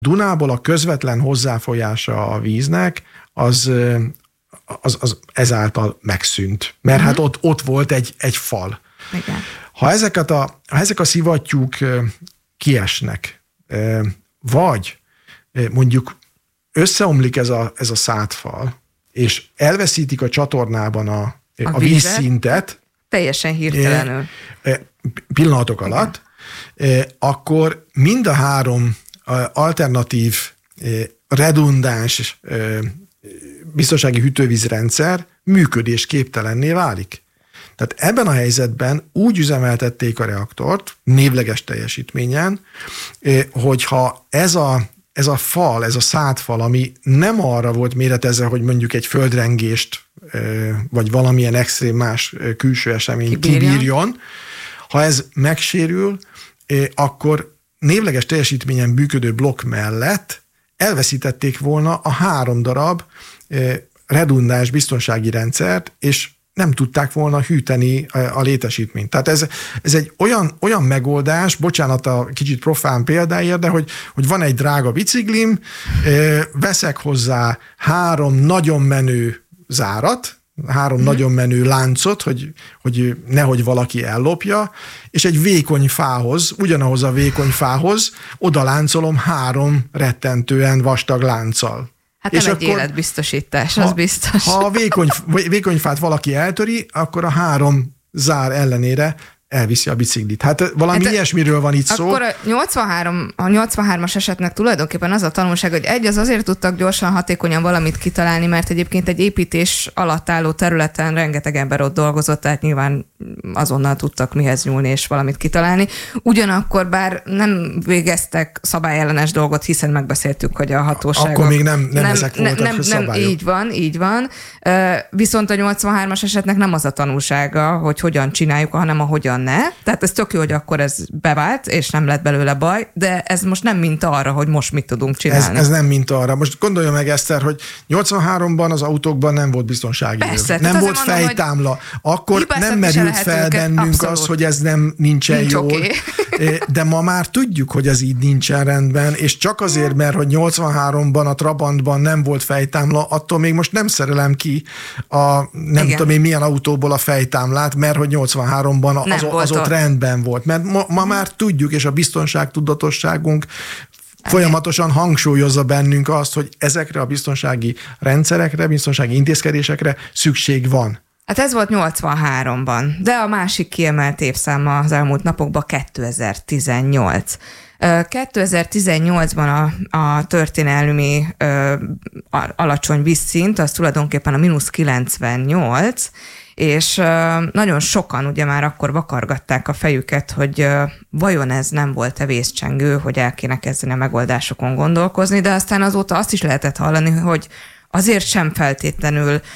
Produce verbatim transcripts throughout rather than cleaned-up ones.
Dunából a közvetlen hozzáfolyása a víznek, az, az, az ezáltal megszűnt. Mert uh-huh. hát ott, ott volt egy, egy fal. Igen. Ha, ezeket a, ha ezek a szivattyúk kiesnek, vagy mondjuk összeomlik ez a, ez a szádfal, és elveszítik a csatornában a, a, a vízszintet, teljesen hirtelenül. Pillanatok alatt, akkor mind a három alternatív, redundáns biztonsági hűtővízrendszer működésképtelenné válik. Tehát ebben a helyzetben úgy üzemeltették a reaktort, névleges teljesítményen, hogyha ez a, ez a fal, ez a szádfal, ami nem arra volt méretezve, hogy mondjuk egy földrengést, vagy valamilyen extrém más külső esemény kibírjon, ha ez megsérül, akkor névleges teljesítményen működő blokk mellett elveszítették volna a három darab redundáns biztonsági rendszert, és nem tudták volna hűteni a létesítményt. Tehát ez, ez egy olyan, olyan megoldás, bocsánat a kicsit profán példáért, de hogy, hogy van egy drága biciklim, veszek hozzá három nagyon menő zárat, három hmm. nagyon menő láncot, hogy, hogy nehogy valaki ellopja, és egy vékony fához, ugyanahoz a vékony fához oda láncolom három rettentően vastag lánccal. Hát és nem egy akkor, életbiztosítás, ha, az biztos. Ha a vékony, vékony fát valaki eltöri, akkor a három zár ellenére elviszi a biciklit. Hát valami hát, ilyesmiről van itt szó. Akkor a, nyolcvanhárom, a nyolcvanhármas esetnek tulajdonképpen az a tanulság, hogy egy, az azért tudtak gyorsan, hatékonyan valamit kitalálni, mert egyébként egy építés alatt álló területen rengeteg ember ott dolgozott, tehát nyilván azonnal tudtak mihez nyúlni és valamit kitalálni. Ugyanakkor bár nem végeztek szabályellenes dolgot, hiszen megbeszéltük, hogy a hatóságok... Akkor még nem, nem, nem ezek voltak nem, a szabályok. Nem, így van, így van. Viszont a nyolcvanhármas esetnek nem az a tanulsága, hogy hogyan csináljuk, hanem a hogyan ne. Tehát ez tök jó, hogy akkor ez bevált, és nem lett belőle baj, de ez most nem minta arra, hogy most mit tudunk csinálni. Ez, ez nem minta arra. Most gondolja meg, Eszter, hogy nyolcvanháromban az autókban nem volt biztonsági Persze, öv. Nem volt mondom, fejtámla. Akkor nem merült fel bennünk abszolút. Az, hogy ez nem nincsen Nincs jól. Okay. De ma már tudjuk, hogy ez így nincsen rendben, és csak azért, mert hogy nyolcvanháromban a Trabantban nem volt fejtámla, attól még most nem szerelem ki a nem Igen. tudom én milyen autóból a fejtámlát, mert hogy nyolcvanháromban az, az ott rendben volt. Mert ma, ma már tudjuk, és a biztonságtudatosságunk folyamatosan hangsúlyozza bennünk azt, hogy ezekre a biztonsági rendszerekre, biztonsági intézkedésekre szükség van. Hát ez volt nyolcvanháromban, de a másik kiemelt évszáma az elmúlt napokban kétezer-tizennyolc. kétezer-tizennyolcban a, a történelmi ö, alacsony vízszint, az tulajdonképpen a mínusz kilencvennyolc, és ö, nagyon sokan ugye már akkor vakargatták a fejüket, hogy ö, vajon ez nem volt-e vészcsengő, hogy el kéne kezdeni a megoldásokon gondolkozni, de aztán azóta azt is lehetett hallani, hogy azért sem feltétlenül uh,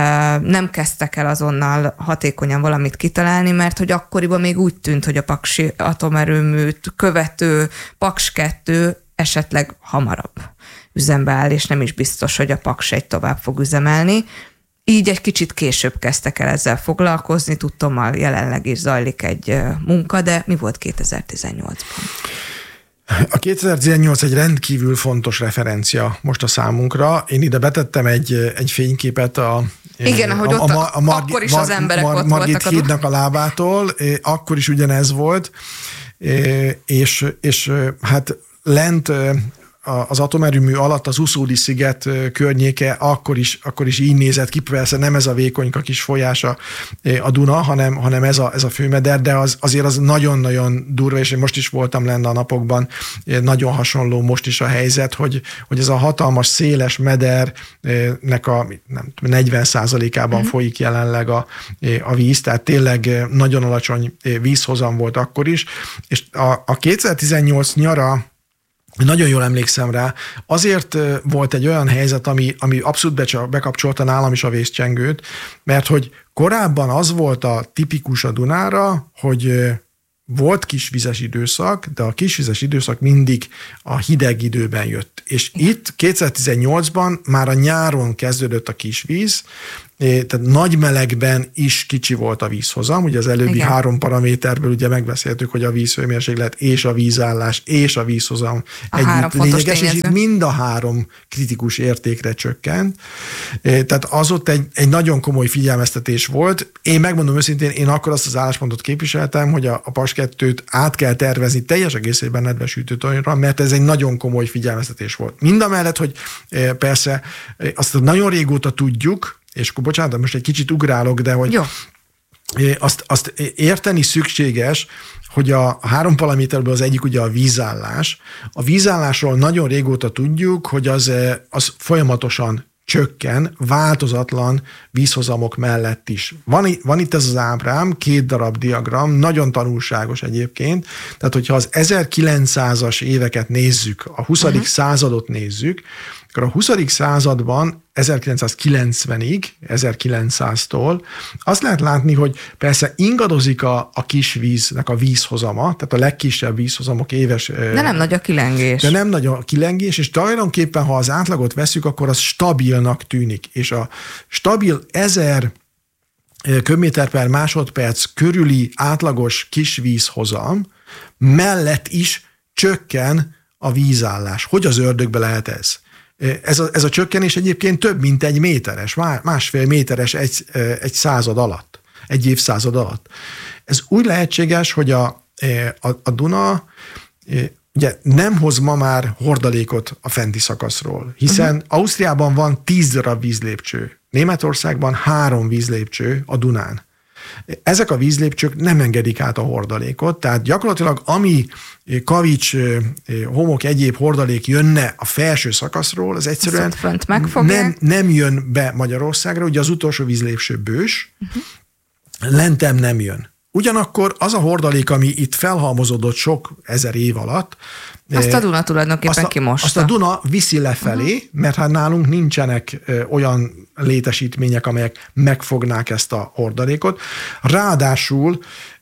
nem kezdtek el azonnal hatékonyan valamit kitalálni, mert hogy akkoriban még úgy tűnt, hogy a paksi atomerőműt követő Paks kettő esetleg hamarabb üzembe áll, és nem is biztos, hogy a Paks egy tovább fog üzemelni. Így egy kicsit később kezdtek el ezzel foglalkozni, tudtommal jelenleg is zajlik egy munka, de mi volt kétezer-tizennyolcban? A kétezer-tizennyolc egy rendkívül fontos referencia most a számunkra. Én ide betettem egy, egy fényképet a Igen, ahogy a, ott a, a, a Margi, akkor is az emberek Mar, Mar, ott Margit voltak. hídnak a lábától, akkor is ugyanez volt, és, és hát lent az atomerőmű alatt az Uszódi sziget környéke akkor is, akkor is így nézett ki, persze nem ez a vékonyka kis folyása a Duna, hanem, hanem ez, a, ez a főmeder, de az, azért az nagyon-nagyon durva, és én most is voltam lenne a napokban, nagyon hasonló most is a helyzet, hogy, hogy ez a hatalmas, széles medernek a nem, negyven százalékában mm. folyik jelenleg a, a víz, tehát tényleg nagyon alacsony vízhozam volt akkor is, és a, a kétezer-tizennyolc nyara nagyon jól emlékszem rá, azért volt egy olyan helyzet, ami, ami abszolút bekapcsolta nálam is a vészcsengőt, mert hogy korábban az volt a tipikus a Dunára, hogy volt kisvizes időszak, de a kisvizes időszak mindig a hideg időben jött. És itt kétezer-tizennyolcban már a nyáron kezdődött a kisvíz, tehát nagy melegben is kicsi volt a vízhozam, ugye az előbbi Igen. három paraméterből ugye megbeszéltük, hogy a vízhőmérséklet és a vízállás és a vízhozam a együtt lényeges, és itt mind a három kritikus értékre csökkent. Tehát az ott egy, egy nagyon komoly figyelmeztetés volt. Én megmondom őszintén, én akkor azt az álláspontot képviseltem, hogy a, a Paks kettőt át kell tervezni teljes egészében nedves hűtőtoronyra, mert ez egy nagyon komoly figyelmeztetés volt. Mindamellett, hogy persze azt nagyon régóta tudjuk, és akkor bocsánat, most egy kicsit ugrálok, de hogy Jó. Azt, azt érteni szükséges, hogy a három paraméterből az egyik ugye a vízállás. A vízállásról nagyon régóta tudjuk, hogy az, az folyamatosan csökken, változatlan vízhozamok mellett is. Van, van itt ez az ábrám, két darab diagram, nagyon tanulságos egyébként, tehát hogyha az ezerkilencszázas éveket nézzük, a huszadik Uh-huh. századot nézzük, akkor a huszadik században ezerkilencszázkilencvenig, ezerkilencszáztól azt lehet látni, hogy persze ingadozik a, a kisvíznek a vízhozama, tehát a legkisebb vízhozamok éves... De nem nagy a kilengés. De nem nagy a kilengés, és tulajdonképpen, ha az átlagot veszük, akkor az stabilnak tűnik. És a stabil ezer köbméter per másodperc körüli átlagos kisvízhozam mellett is csökken a vízállás. Hogy az ördögbe lehet ez? Ez a, ez a csökkenés egyébként több, mint egy méteres, másfél méteres egy, egy század alatt, egy évszázad alatt. Ez úgy lehetséges, hogy a, a, a Duna ugye nem hoz ma már hordalékot a fenti szakaszról, hiszen uh-huh. Ausztriában van tíz darab vízlépcső, Németországban három vízlépcső a Dunán. Ezek a vízlépcsők nem engedik át a hordalékot, tehát gyakorlatilag ami kavics, homok, egyéb hordalék jönne a felső szakaszról, az egyszerűen nem, nem jön be Magyarországra, ugye az utolsó vízlépcső Bős, uh-huh. lentem nem jön. Ugyanakkor az a hordalék, ami itt felhalmozódott sok ezer év alatt, azt a Duna tulajdonképpen azt a, kimosta. Azt a Duna viszi lefelé, uh-huh. mert hát nálunk nincsenek olyan létesítmények, amelyek megfognák ezt a hordalékot. Ráadásul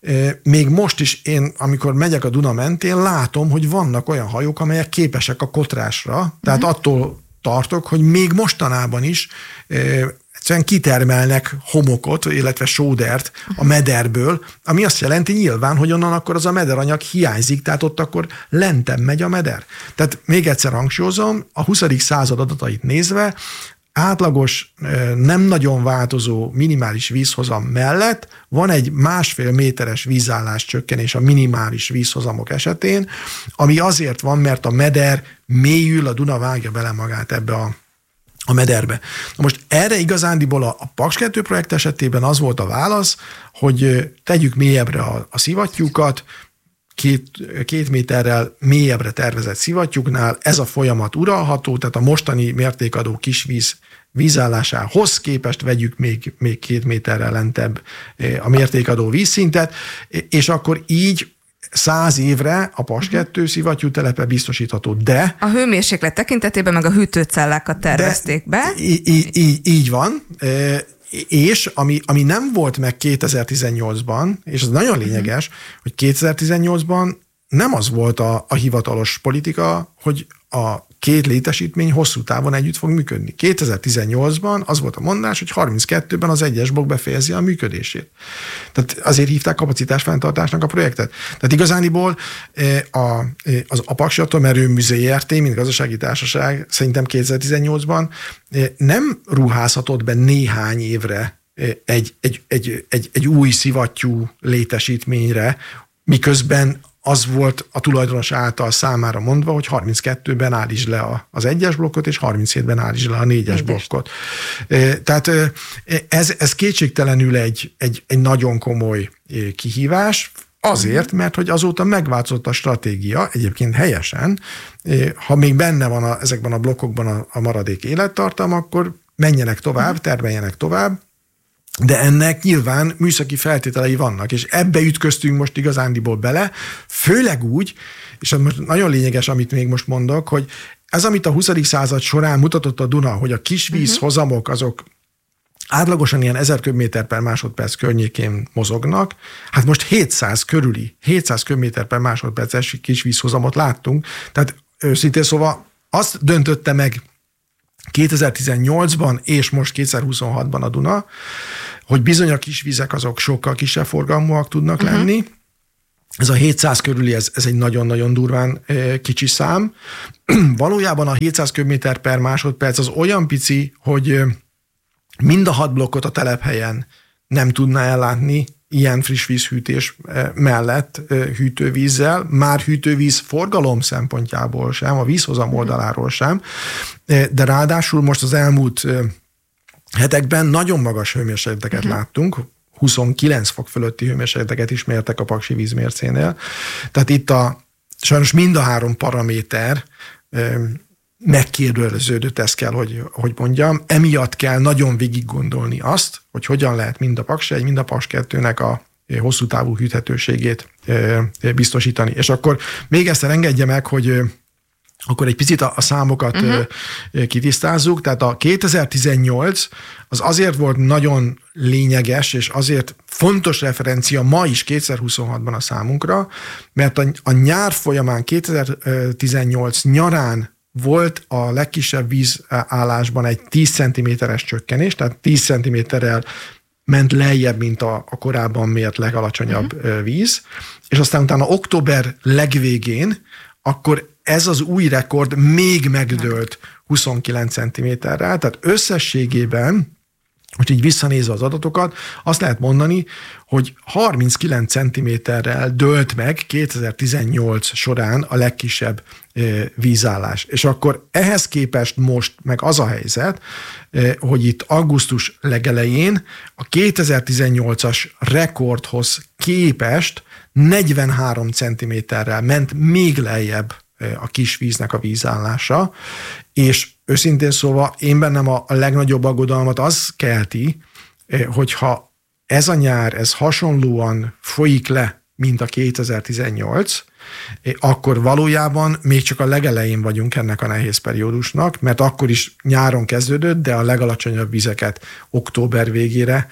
még most is én, amikor megyek a Duna mentén, látom, hogy vannak olyan hajók, amelyek képesek a kotrásra, tehát uh-huh. attól tartok, hogy még mostanában is egyszerűen kitermelnek homokot, illetve sódert a mederből, ami azt jelenti nyilván, hogy onnan akkor az a mederanyag hiányzik, tehát ott akkor lentem megy a meder. Tehát még egyszer hangsúlyozom, a huszadik század adatait nézve, átlagos, nem nagyon változó minimális vízhozam mellett van egy másfél méteres vízállás csökkenés a minimális vízhozamok esetén, ami azért van, mert a meder mélyül, a Duna vágja bele magát ebbe a a mederbe. Na most erre igazándiból a, a Paks kettő projekt esetében az volt a válasz, hogy tegyük mélyebbre a, a szivattyúkat, két, két méterrel mélyebbre tervezett szivattyúknál, ez a folyamat uralható, tehát a mostani mértékadó kisvíz vízállásához képest vegyük még, még két méterrel lentebb a mértékadó vízszintet, és akkor így száz évre a Paks kettő szivattyú telepe biztosítható, de... A hőmérséklet tekintetében meg a hűtőcellákat tervezték be. Így, így, így van, és ami, ami nem volt meg kétezer-tizennyolcban, és ez nagyon lényeges, hogy kétezer-tizennyolcban nem az volt a, a hivatalos politika, hogy a két létesítmény hosszú távon együtt fog működni. kétezer-tizennyolcban az volt a mondás, hogy harminckettőben az egyes blokk befejezi a működését. Tehát azért hívták kapacitásfenntartásnak a projektet. Tehát igazániból a, az a Paksi Atomerőmű zé er té, mint gazdasági társaság szerintem kétezer-tizennyolcban nem ruházhatott be néhány évre egy, egy, egy, egy, egy új szivattyú létesítményre, miközben az volt a tulajdonos által számára mondva, hogy harminckettőben állítsd le az egyes blokkot, és harminchétben állítsd le a négyes Egyes. blokkot. Tehát ez, ez kétségtelenül egy, egy, egy nagyon komoly kihívás, azért, mert hogy azóta megváltozott a stratégia, egyébként helyesen, ha még benne van a, ezekben a blokkokban a, a maradék élettartam, akkor menjenek tovább, termeljenek tovább, de ennek nyilván műszaki feltételei vannak, és ebbe ütköztünk most igazándiból bele, főleg úgy, és most nagyon lényeges, amit még most mondok, hogy ez, amit a huszadik század során mutatott a Duna, hogy a kisvízhozamok azok átlagosan ilyen ezer köbméter per másodperc környékén mozognak, hát most hétszáz körüli, hétszáz köbméter per másodperces kisvízhozamot láttunk, tehát őszintén szóval azt döntötte meg kétezer-tizennyolcban és most kétezer-huszonhatban a Duna, hogy bizony a kisvizek azok sokkal kisebb forgalmúak tudnak uh-huh. lenni. Ez a hétszáz körüli, ez, ez egy nagyon-nagyon durván e, kicsi szám. Valójában a hétszáz köbméter per másodperc az olyan pici, hogy mind a hat blokkot a telephelyen nem tudná ellátni ilyen friss vízhűtés mellett hűtővízzel, már hűtővíz forgalom szempontjából sem, a vízhozam oldaláról sem, de ráadásul most az elmúlt hetekben nagyon magas hőmérsékleteket uh-huh. láttunk, huszonkilenc fok fölötti hőmérsékleteket is mértek a Paksi vízmércénél. Tehát itt a, sajnos mind a három paraméter megkérdőjeleződött, ezt kell, hogy, hogy mondjam. Emiatt kell nagyon végig gondolni azt, hogy hogyan lehet mind a Paks egy, mind a Paks kettőnek a hosszú távú hűthetőségét biztosítani. És akkor még ezt engedje meg, hogy akkor egy picit a, a számokat uh-huh. kitisztázzuk. Tehát a kétezer-tizennyolc az azért volt nagyon lényeges, és azért fontos referencia ma is kétezer-huszonhatban a számunkra, mert a, a nyár folyamán kétezer-tizennyolc nyarán volt a legkisebb vízállásban egy tíz centiméteres csökkenés, tehát tíz centiméterrel ment lejjebb, mint a, a korábban mért legalacsonyabb uh-huh. víz, és aztán utána október legvégén, akkor ez az új rekord még megdőlt huszonkilenc centiméterrel, tehát összességében, hogy így visszanézve az adatokat, azt lehet mondani, hogy harminckilenc centiméterrel dőlt meg kétezer-tizennyolc során a legkisebb vízállás. És akkor ehhez képest most meg az a helyzet, hogy itt augusztus legelején a kétezer-tizennyolcas rekordhoz képest negyvenhárom centiméterrel ment még lejjebb a kisvíznek a vízállása, és őszintén szóval én bennem a, a legnagyobb aggodalmat az kelti, hogyha ez a nyár, ez hasonlóan folyik le, mint a kétezer-tizennyolc, akkor valójában még csak a legelején vagyunk ennek a nehéz periódusnak, mert akkor is nyáron kezdődött, de a legalacsonyabb vizeket október végére,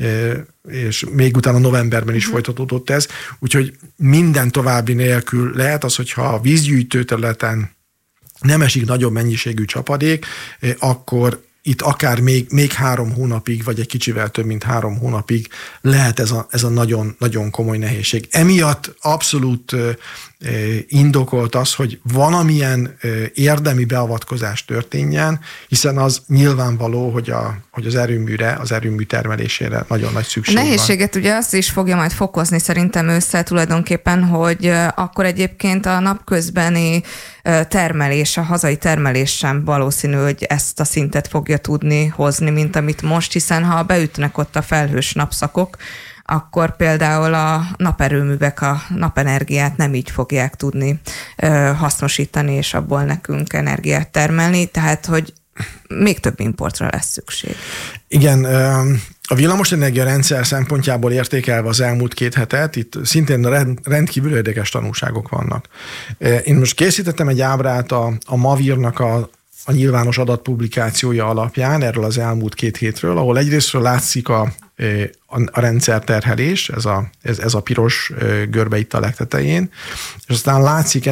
és még utána novemberben is folytatódott ez. Úgyhogy minden további nélkül lehet az, hogyha a vízgyűjtő területen nem esik nagyobb mennyiségű csapadék, akkor itt akár még, még három hónapig, vagy egy kicsivel több, mint három hónapig lehet ez a, ez a nagyon, nagyon komoly nehézség. Emiatt abszolút indokolt az, hogy valamilyen érdemi beavatkozás történjen, hiszen az nyilvánvaló, hogy, a, hogy az erőműre, az erőmű termelésére nagyon nagy szükség van. A nehézséget ugye azt is fogja majd fokozni szerintem össze tulajdonképpen, hogy akkor egyébként a napközbeni termelés, a hazai termelés sem valószínű, hogy ezt a szintet fogja tudni hozni, mint amit most, hiszen ha beütnek ott a felhős napszakok, akkor például a naperőművek a napenergiát nem így fogják tudni ö, hasznosítani, és abból nekünk energiát termelni, tehát hogy még több importra lesz szükség. Igen, a villamosenergia rendszer szempontjából értékelve az elmúlt két hetet, itt szintén rendkívül érdekes tanulságok vannak. Én most készítettem egy ábrát a, a Mavírnak a a nyilvános adatpublikációja alapján erről az elmúlt két hétről, ahol egyrésztről látszik a, a, a rendszerterhelés, ez a, ez, ez a piros görbe itt a legtetején, és aztán látszik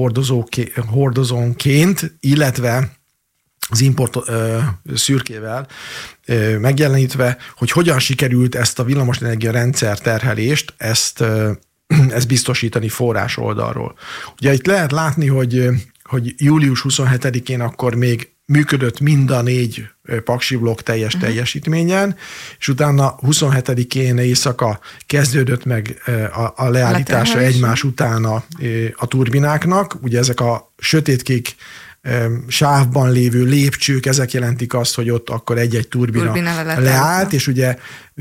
energiahordozónként, illetve az import ö, szürkével ö, megjelenítve, hogy hogyan sikerült ezt a villamosenergia rendszer terhelést, ezt, ö, ezt biztosítani forrás oldalról. Ugye itt lehet látni, hogy hogy július huszonhetedikén akkor még működött mind a négy Paksi blokk teljes uh-huh. teljesítményen, és utána huszonhetedikén éjszaka kezdődött meg a, a leállítása a egymás után a, a turbináknak. Ugye ezek a sötétkék sávban lévő lépcsők, ezek jelentik azt, hogy ott akkor egy-egy turbina, turbina leállt, és ugye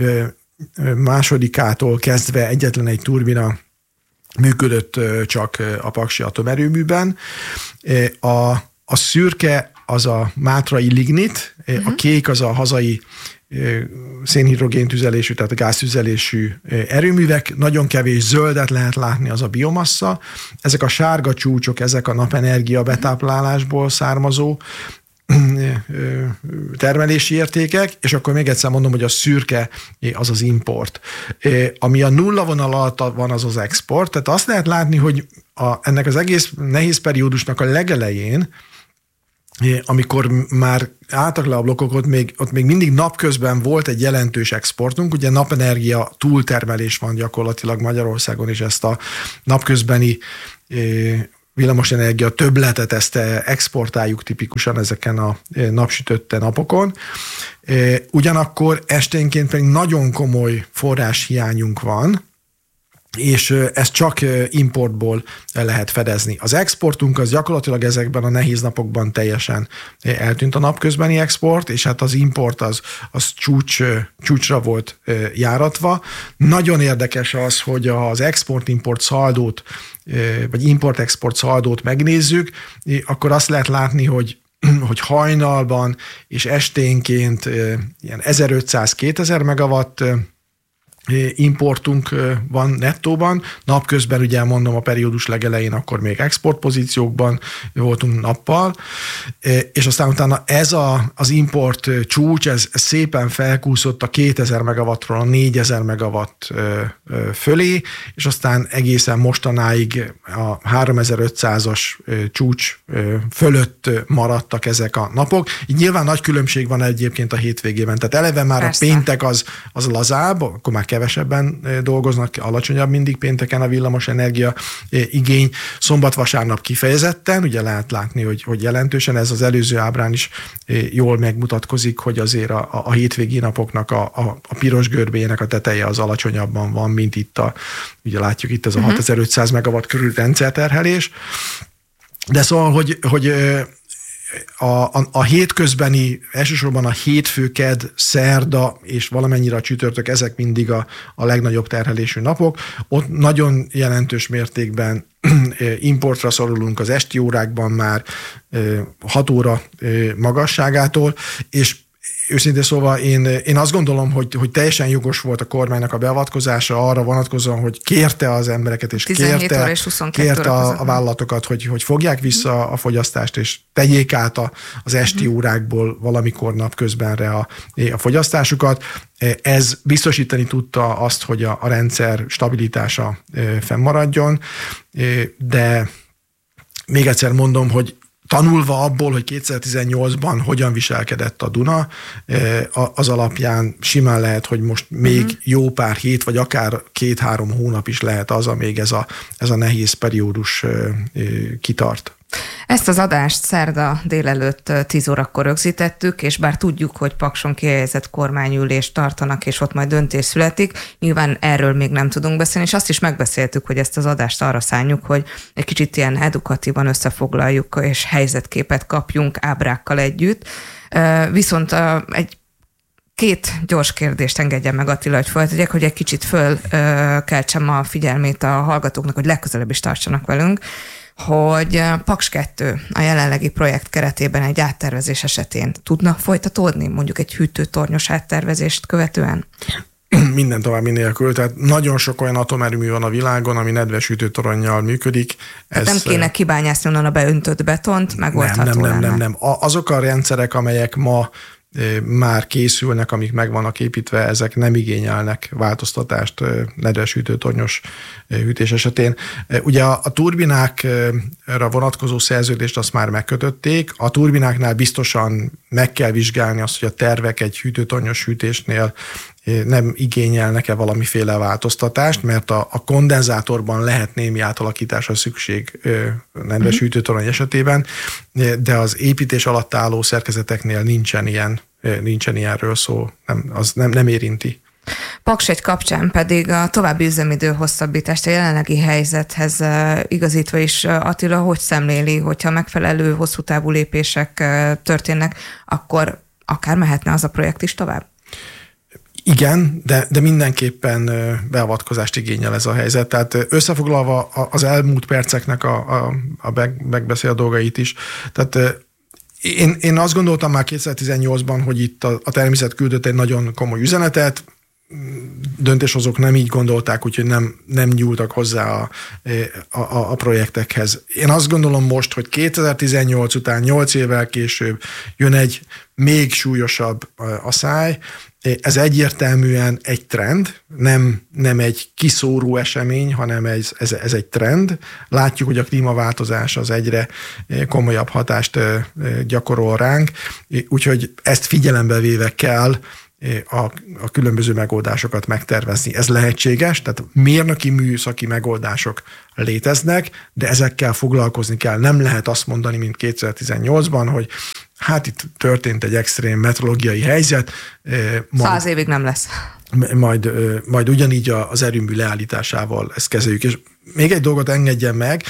másodikától kezdve egyetlen egy turbina működött csak a Paksi atomerőműben. A, a szürke az a mátrai lignit, uh-huh. a kék az a hazai szénhidrogén tüzelésű, tehát a gáztüzelésű erőművek, nagyon kevés zöldet lehet látni, az a biomassa. Ezek a sárga csúcsok, ezek a napenergia betáplálásból származó termelési értékek, és akkor még egyszer mondom, hogy a szürke az az import. Ami a nulla vonal alatt van, az az export. Tehát azt lehet látni, hogy a, ennek az egész nehéz periódusnak a legelején amikor már álltak le a blokkok, ott még, ott még mindig napközben volt egy jelentős exportunk, ugye napenergia túltermelés van gyakorlatilag Magyarországon, és ezt a napközbeni villamosenergia többletet, ezt exportáljuk tipikusan ezeken a napsütötte napokon. Ugyanakkor esténként pedig nagyon komoly forráshiányunk van, és ezt csak importból lehet fedezni. Az exportunk az gyakorlatilag ezekben a nehéz napokban teljesen eltűnt, a napközbeni export, és hát az import az, az csúcs, csúcsra volt járatva. Nagyon érdekes az, hogy az export-import szaldót, vagy import-export szaldót megnézzük, akkor azt lehet látni, hogy hogy hajnalban és esténként ilyen ezerötszáz-kétezer megawatt importunk van nettóban, napközben ugye mondom a periódus legelején akkor még exportpozíciókban voltunk nappal, és aztán utána ez a, az import csúcs, ez szépen felkúszott a kétezer megawattról a négyezer megawatt fölé, és aztán egészen mostanáig a háromezer-ötszázas csúcs fölött maradtak ezek a napok. Így nyilván nagy különbség van egyébként a hétvégében, tehát eleve már Persze. a péntek az, az lazább, akkor már kevesebben dolgoznak, alacsonyabb mindig pénteken a villamos energia igény. Szombat-vasárnap kifejezetten, ugye lehet látni, hogy, hogy jelentősen ez az előző ábrán is jól megmutatkozik, hogy azért a, a hétvégi napoknak a, a, a piros görbéjének a teteje az alacsonyabban van, mint itt a, ugye látjuk itt ez a uh-huh. hatezer-ötszáz megawatt körül rendszerterhelés. De szóval, hogy, hogy A, a, a hétközbeni, elsősorban a hétfő, kedd, szerda és valamennyire a csütörtök, ezek mindig a, a legnagyobb terhelésű napok. Ott nagyon jelentős mértékben importra szorulunk az esti órákban már hat óra magasságától, és őszintén szóval én, én azt gondolom, hogy, hogy teljesen jogos volt a kormánynak a beavatkozása arra vonatkozóan, hogy kérte az embereket, és kérte, és kérte a, a vállalatokat, hogy, hogy fogják vissza a fogyasztást, és tegyék át a, az esti uh-huh. órákból valamikor napközbenre a, a fogyasztásukat. Ez biztosítani tudta azt, hogy a, a rendszer stabilitása fennmaradjon, de még egyszer mondom, hogy tanulva abból, hogy kétezer-tizennyolcban hogyan viselkedett a Duna, az alapján simán lehet, hogy most még uh-huh. jó pár hét, vagy akár két-három hónap is lehet az, amíg ez a, ez a nehéz periódus kitart. Ezt az adást szerda délelőtt tíz órakor rögzítettük, és bár tudjuk, hogy Pakson kihelyezett kormányülést tartanak, és ott majd döntés születik, nyilván erről még nem tudunk beszélni, és azt is megbeszéltük, hogy ezt az adást arra szánjuk, hogy egy kicsit ilyen edukatívan összefoglaljuk, és helyzetképet kapjunk ábrákkal együtt. Viszont egy Két gyors kérdést engedjen meg, Attila, hogy feltegyek, hogy egy kicsit fölkeltsem a figyelmét a hallgatóknak, hogy legközelebb is tartsanak velünk, hogy Paks kettő a jelenlegi projekt keretében egy áttervezés esetén tudna folytatódni, mondjuk egy hűtőtornyos áttervezést követően? Minden további nélkül, tehát nagyon sok olyan atomerőmű van a világon, ami nedves hűtőtoronnyal működik. Ez nem kéne kibányászni onnan a beöntött betont, megoldható nem, nem, nem, lenne. nem, nem. Azok a rendszerek, amelyek ma már készülnek, amik meg vannak építve, ezek nem igényelnek változtatást nedves hűtőtornyos hűtés esetén. Ugye a, a turbinákra vonatkozó szerződést azt már megkötötték. A turbináknál biztosan meg kell vizsgálni azt, hogy a tervek egy hűtőtornyos hűtésnél nem igényelnek-e valamiféle változtatást, mert a, a kondenzátorban lehet némi átalakításra szükség nedves mm-hmm. hűtőtorony esetében, de az építés alatt álló szerkezeteknél nincsen ilyen, nincsen ilyenről szó, nem, az nem, nem érinti. Paks egy kapcsán pedig a további üzemidő hosszabbítást a jelenlegi helyzethez igazítva is Attila hogy szemléli, hogyha megfelelő hosszú távú lépések történnek, akkor akár mehetne az a projekt is tovább? Igen, de, de mindenképpen beavatkozást igényel ez a helyzet. Tehát összefoglalva az elmúlt perceknek a, a, a megbeszélt dolgait is, tehát én, én azt gondoltam már kétezer-tizennyolcban, hogy itt a, a természet küldött egy nagyon komoly üzenetet, döntéshozók nem így gondolták, úgyhogy nem, nem nyúltak hozzá a, a, a projektekhez. Én azt gondolom most, hogy kétezer-tizennyolc után, nyolc évvel később jön egy még súlyosabb asszály. Ez egyértelműen egy trend, nem, nem egy kiszóró esemény, hanem ez, ez, ez egy trend. Látjuk, hogy a klímaváltozás az egyre komolyabb hatást gyakorol ránk, úgyhogy ezt figyelembe véve kell A, a különböző megoldásokat megtervezni. Ez lehetséges, tehát mérnöki műszaki megoldások léteznek, de ezekkel foglalkozni kell. Nem lehet azt mondani, mint kétezer-tizennyolcban, hogy hát itt történt egy extrém meteorológiai helyzet. Majd, Száz évig nem lesz. Majd, majd ugyanígy az erőmű leállításával ezt kezeljük. És még egy dolgot engedjen meg,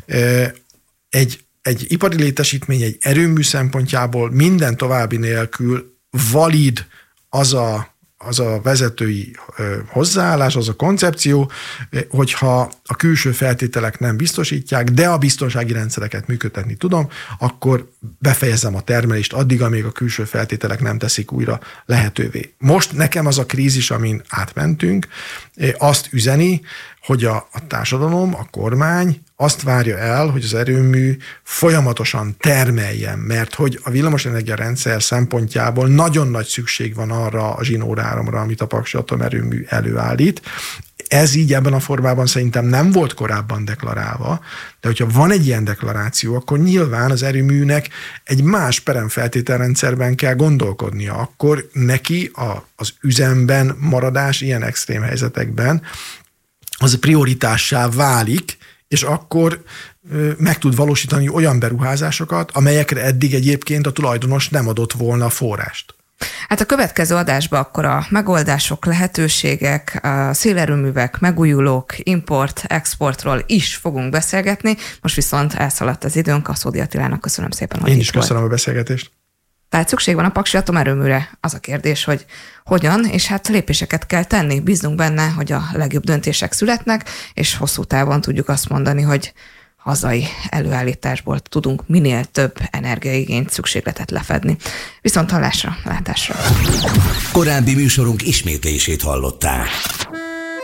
egy, egy ipari létesítmény, egy erőmű szempontjából minden további nélkül valid az a, az a vezetői hozzáállás, az a koncepció, hogyha a külső feltételek nem biztosítják, de a biztonsági rendszereket működtetni tudom, akkor befejezem a termelést addig, amíg a külső feltételek nem teszik újra lehetővé. Most nekem az a krízis, amin átmentünk, azt üzeni, hogy a, a társadalom, a kormány azt várja el, hogy az erőmű folyamatosan termeljen, mert hogy a villamosenergia rendszer szempontjából nagyon nagy szükség van arra a zsinóráramra, amit a Paksi atomerőmű előállít. Ez így ebben a formában szerintem nem volt korábban deklarálva, de hogyha van egy ilyen deklaráció, akkor nyilván az erőműnek egy más peremfeltételrendszerben kell gondolkodnia. Akkor neki a, az üzemben maradás ilyen extrém helyzetekben az prioritássá válik, és akkor meg tud valósítani olyan beruházásokat, amelyekre eddig egyébként a tulajdonos nem adott volna forrást. Hát a következő adásban akkor a megoldások, lehetőségek, a szélerőművek, megújulók, import, exportról is fogunk beszélgetni. Most viszont elszaladt az időnk. A Szódi Attilának köszönöm szépen, hogy Én itt is köszönöm volt. a beszélgetést. Tehát szükség van a Paksi atomerőműre. Az a kérdés, hogy hogyan, és hát lépéseket kell tenni. Bízunk benne, hogy a legjobb döntések születnek, és hosszú távon tudjuk azt mondani, hogy hazai előállításból tudunk minél több energiaigényt, szükségletet lefedni. Viszont hallásra, látásra. Korábbi műsorunk ismétlését hallották.